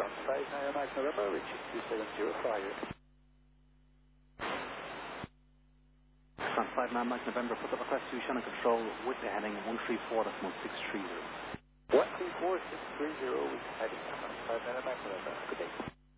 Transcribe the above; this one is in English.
59 Mike November, reaching 2705. Front 59 Mike November, put the request to Shannon Control with the heading 134, that's 1630. 134, 630 with heading 59 Mike November. Good day.